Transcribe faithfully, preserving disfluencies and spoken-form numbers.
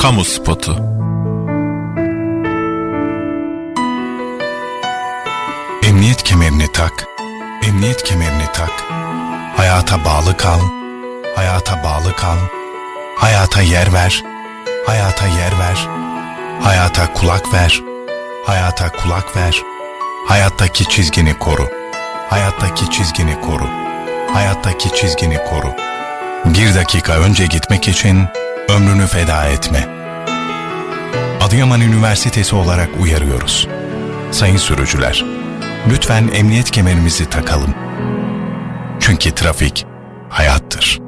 Kamu spotu. Emniyet kemerini tak, emniyet kemerini tak. Hayata bağlı kal, hayata bağlı kal. Hayata yer ver, hayata yer ver. Hayata kulak ver, hayata kulak ver. Hayattaki çizgini koru, hayattaki çizgini koru. Hayattaki çizgini koru. Bir dakika önce gitmek için ömrünü feda etme. Adıyaman Üniversitesi olarak uyarıyoruz. Sayın sürücüler, lütfen emniyet kemerimizi takalım. Çünkü trafik hayattır.